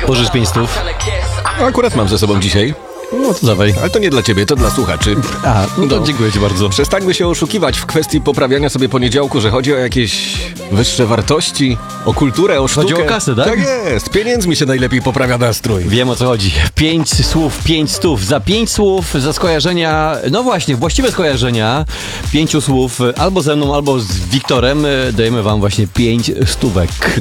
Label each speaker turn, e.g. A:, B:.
A: Pożycz 500.
B: Akurat mam ze sobą dzisiaj.
A: No to dawaj.
B: Ale to nie dla ciebie, to dla słuchaczy.
A: No to dziękuję ci bardzo.
B: Przestańmy się oszukiwać w kwestii poprawiania sobie poniedziałku, że chodzi o jakieś wyższe wartości, o kulturę, o sztukę.
A: Chodzi o kasę, tak?
B: Tak jest. Pieniędzmi się najlepiej poprawia nastrój.
A: Wiem, o co chodzi. 5 słów, 5 stów. Za 5 słów, za skojarzenia, no właśnie, właściwe skojarzenia 5 słów albo ze mną, albo z Wiktorem dajemy wam właśnie 5 stówek.